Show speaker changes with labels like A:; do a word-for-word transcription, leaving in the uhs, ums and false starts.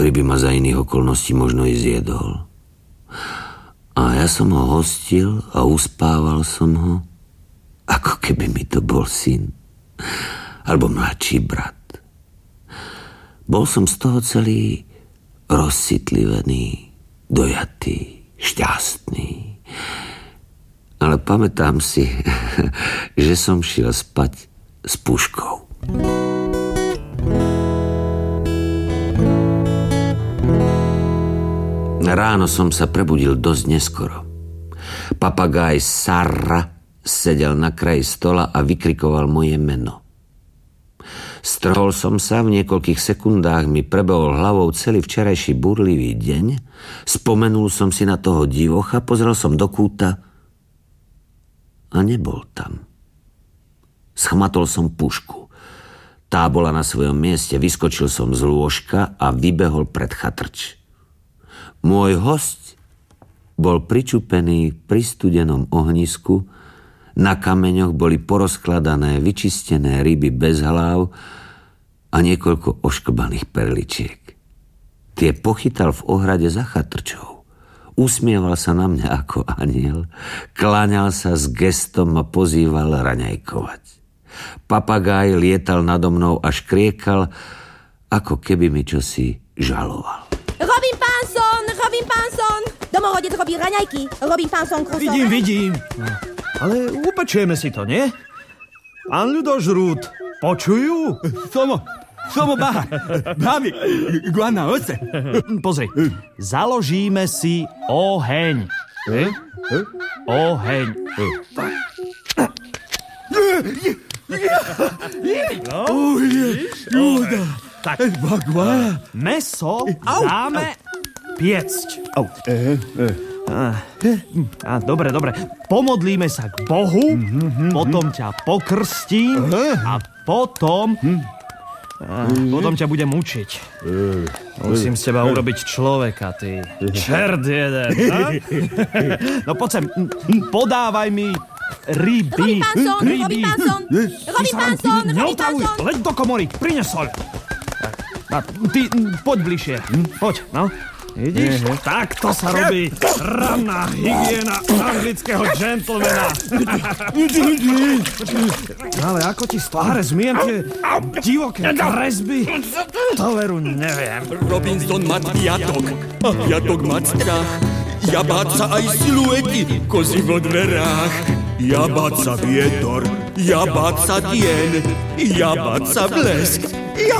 A: ktorý by ma za iných okolností možno i zjedol. A ja som ho hostil a uspával som ho, ako keby mi to bol syn alebo mladší brat. Bol som z toho celý rozcitlivený, dojatý, šťastný. Ale pamätám si, že som šiel spať s puškou. Ráno som sa prebudil dosť neskoro. Papagáj Sarra sedel na kraji stola a vykrikoval moje meno. Strhol som sa, v niekoľkých sekundách mi prebehol hlavou celý včerajší burlivý deň, spomenul som si na toho divocha, pozrel som do kúta a nebol tam. Schmatol som pušku. Tá bola na svojom mieste, vyskočil som z lôžka a vybehol pred chatrč. Môj hosť bol pričupený pri studenom ohnisku, na kameňoch boli porozkladané, vyčistené ryby bez hlav a niekoľko ošklbaných perličiek. Tie pochytal v ohrade za chatrčou. Usmieval sa na mňa ako aniel, kláňal sa s gestom a pozýval raňajkovať. Papagáj lietal nado mnou a škriekal, ako keby mi čosi žaloval.
B: Robin Panson, Robin Panson! Domorodec robí raňajky. Robin Panson krosové.
C: Vidím, vidím. Ale upečieme si to, nie? Pán ľudožrút, počujú?
D: Somo, somo baha. Babi, guana oce.
C: Pozri, založíme si oheň. Oheň. No,
D: Júda.
C: tak,
D: Baguana.
C: meso dáme piecť.
D: Au. Eh, eh.
C: Á, á, dobre, dobre. Pomodlíme sa k Bohu, mm-hmm. potom ťa pokrstím a potom... Á, potom ťa budem učiť. Musím z teba urobiť človeka, ty čert jeden. No poď sem, podávaj mi ryby.
B: Robin Panson, Robin Panson, Robin Panson, Robin Panson.
C: Leď do komory, prines soľ. A ty, poď bližšie. Poď, no. Vidíš? Uh-huh. Takto sa robí ranná hygiena anglického gentlemana. Ale ako ti z tváre zmijem tie divoké kresby? To veru neviem.
D: Robinson má piatok. A piatok má strach. Jabáca aj siluety, kozy vo dverách. Jabáca vietor, jabáca tien, jabáca blesk.